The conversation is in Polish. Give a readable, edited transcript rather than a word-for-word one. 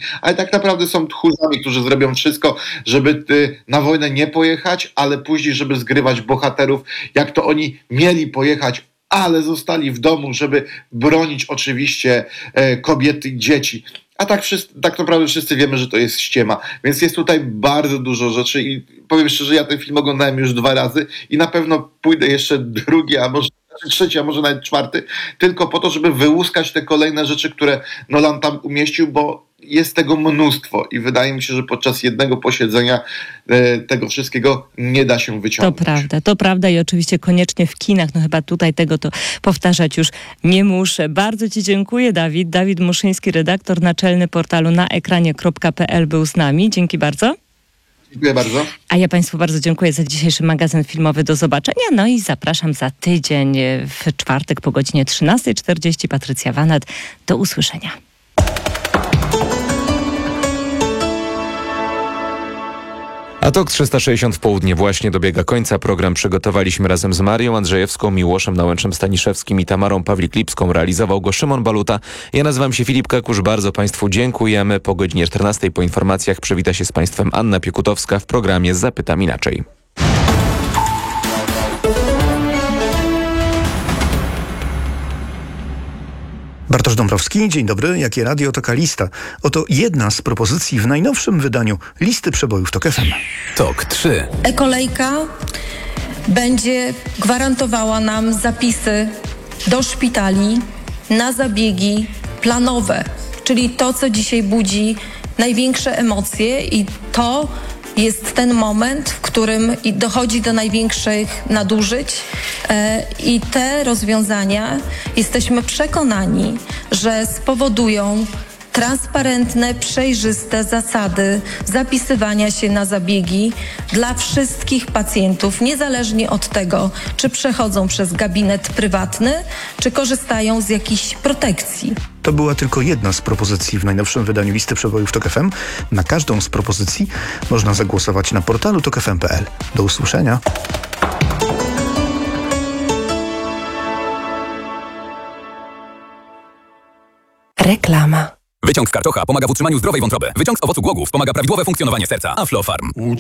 ale tak naprawdę są tchórzami, którzy zrobią wszystko, żeby na wojnę nie pojechać, ale później, żeby zgrywać bohaterów, jak to oni mieli pojechać, ale zostali w domu, żeby bronić oczywiście kobiety i dzieci. A tak naprawdę wszyscy wiemy, że to jest ściema. Więc jest tutaj bardzo dużo rzeczy i powiem szczerze, ja ten film oglądałem już 2 razy i na pewno pójdę jeszcze drugi, a może trzeci, a może nawet 4, tylko po to, żeby wyłuskać te kolejne rzeczy, które Nolan tam umieścił, bo jest tego mnóstwo i wydaje mi się, że podczas jednego posiedzenia tego wszystkiego nie da się wyciągnąć. To prawda i oczywiście koniecznie w kinach, no chyba tutaj tego to powtarzać już nie muszę. Bardzo Ci dziękuję, Dawid. Dawid Muszyński, redaktor naczelny portalu naekranie.pl był z nami. Dzięki bardzo. Dziękuję bardzo. A ja Państwu bardzo dziękuję za dzisiejszy magazyn filmowy. Do zobaczenia. No i zapraszam za tydzień w czwartek po godzinie 13:40. Patrycja Wanat. Do usłyszenia. A TOK 360 w południe właśnie dobiega końca. Program przygotowaliśmy razem z Marią Andrzejewską, Miłoszem Nałęczem-Staniszewskim i Tamarą Pawlik-Lipską. Realizował go Szymon Baluta. Ja nazywam się Filip Kakusz. Bardzo Państwu dziękujemy. Po godzinie 14 po informacjach przywita się z Państwem Anna Piekutowska w programie Zapytam Inaczej. Bartosz Dąbrowski, dzień dobry. Jakie radio, taka lista. Oto jedna z propozycji w najnowszym wydaniu listy przebojów TOK FM. TOK 3. E-kolejka będzie gwarantowała nam zapisy do szpitali na zabiegi planowe, czyli to, co dzisiaj budzi największe emocje i to jest ten moment, w którym dochodzi do największych nadużyć i te rozwiązania jesteśmy przekonani, że spowodują transparentne, przejrzyste zasady zapisywania się na zabiegi dla wszystkich pacjentów, niezależnie od tego, czy przechodzą przez gabinet prywatny, czy korzystają z jakichś protekcji. To była tylko jedna z propozycji w najnowszym wydaniu listy przebojów TOK FM. Na każdą z propozycji można zagłosować na portalu tokfm.pl. Do usłyszenia. Reklama. Wyciąg z karczocha pomaga w utrzymaniu zdrowej wątroby. Wyciąg z owocu głogów pomaga prawidłowe funkcjonowanie serca. Aflofarm.